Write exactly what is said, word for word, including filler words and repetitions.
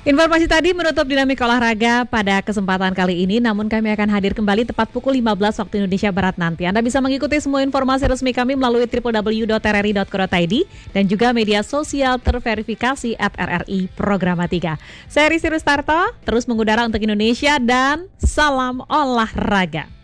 Informasi tadi menutup dinamika olahraga pada kesempatan kali ini, namun kami akan hadir kembali tepat pukul lima belas waktu Indonesia Barat nanti. Anda bisa mengikuti semua informasi resmi kami melalui w w w dot r r i dot co dot i d dan juga media sosial terverifikasi at R R I Programatika. Saya Rizky Rustarto, terus mengudara untuk Indonesia dan salam olahraga.